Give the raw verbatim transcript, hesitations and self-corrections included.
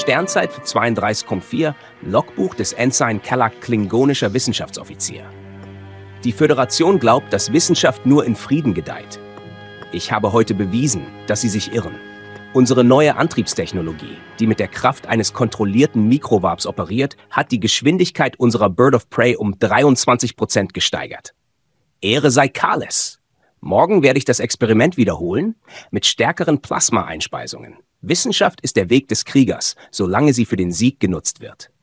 Sternzeit für zweiunddreißig Komma vier, Logbuch des Ensign Kellogg klingonischer Wissenschaftsoffizier. Die Föderation glaubt, dass Wissenschaft nur in Frieden gedeiht. Ich habe heute bewiesen, dass sie sich irren. Unsere neue Antriebstechnologie, die mit der Kraft eines kontrollierten Mikrowarps operiert, hat die Geschwindigkeit unserer Bird of Prey um dreiundzwanzig Prozent gesteigert. Ehre sei Kales! Morgen werde ich das Experiment wiederholen, mit stärkeren Plasma-Einspeisungen. Wissenschaft ist der Weg des Kriegers, solange sie für den Sieg genutzt wird.